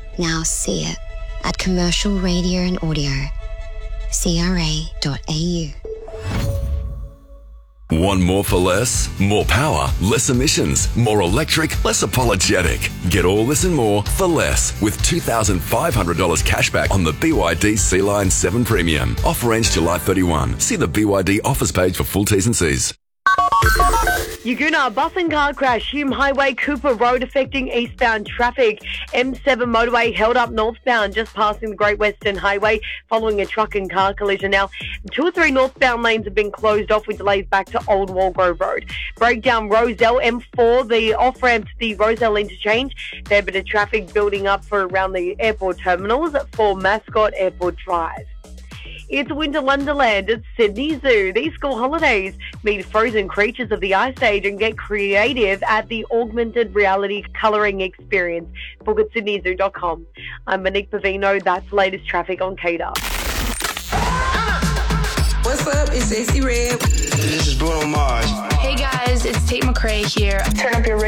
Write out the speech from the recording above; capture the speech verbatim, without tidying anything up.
Now see it at Commercial Radio and Audio, c r a dot a u. Want more for less? More power, less emissions, more electric, less apologetic. Get all this and more for less with two thousand five hundred dollars cashback on the B Y D C-Line seven Premium. Offer ends July thirty-first. See the B Y D offers page for full T's and C's. Yaguna, bus and car crash, Hume Highway, Cooper Road affecting eastbound traffic. M seven motorway held up northbound, just passing the Great Western Highway following a truck and car collision. Now, two or three northbound lanes have been closed off with delays back to Old Walgrove Road. Breakdown Roselle, M four, the off-ramp to the Roselle interchange. Fair bit of traffic building up for around the airport terminals for Mascot Airport Drive. It's Winter Wonderland at Sydney Zoo. These school holidays meet frozen creatures of the Ice Age and get creative at the augmented reality colouring experience. Book at sydney zoo dot com. I'm Monique Pavino. That's the latest traffic on K D A. What's up? It's Stacey Red. This is Bruno Mars. Hey guys, it's Tate McRae here. Turn up your